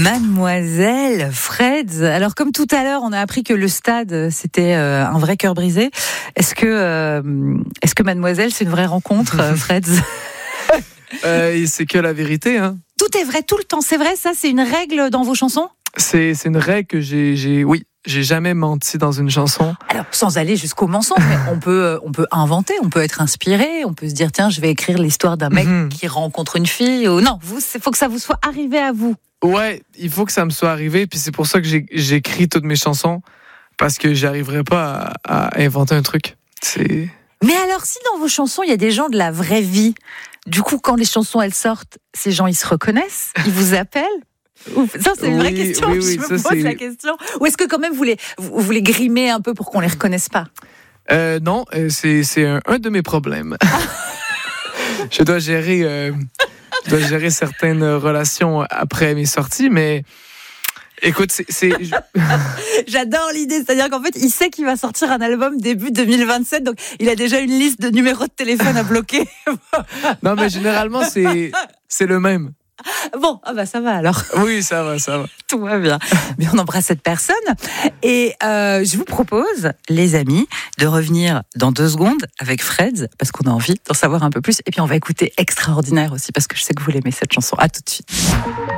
Mademoiselle Freds. Alors comme tout à l'heure, on a appris que le stade c'était un vrai cœur brisé. Est-ce que Mademoiselle c'est une vraie rencontre, Freds? C'est que la vérité. Hein. Tout est vrai tout le temps. C'est vrai, ça c'est une règle dans vos chansons? C'est une règle que j'ai jamais menti dans une chanson. Alors, sans aller jusqu'au mensonge, mais on peut inventer, on peut être inspiré, on peut se dire tiens, je vais écrire l'histoire d'un mec qui rencontre une fille. Ou non, il faut que ça vous soit arrivé à vous. Ouais, il faut que ça me soit arrivé, puis c'est pour ça que j'écris toutes mes chansons, parce que j'arriverai pas à inventer un truc. Mais alors, si dans vos chansons, il y a des gens de la vraie vie, du coup, quand les chansons, elles sortent, ces gens, ils se reconnaissent, ils vous appellent? Ça, c'est une vraie question. Oui, je me pose la question. Ou est-ce que quand même vous les grimez un peu pour qu'on les reconnaisse pas? Non, c'est un de mes problèmes. Je dois gérer certaines relations après mes sorties, mais écoute, J'adore l'idée, c'est-à-dire qu'en fait, il sait qu'il va sortir un album début 2027, donc il a déjà une liste de numéros de téléphone à bloquer. Non, mais généralement, c'est le même. Bon, ça va alors. Oui, ça va. Tout va bien. Mais on embrasse cette personne. Et je vous propose, les amis, de revenir dans 2 secondes avec Freds, parce qu'on a envie d'en savoir un peu plus. Et puis on va écouter Extraordinaire aussi, parce que je sais que vous l'aimez cette chanson. À tout de suite.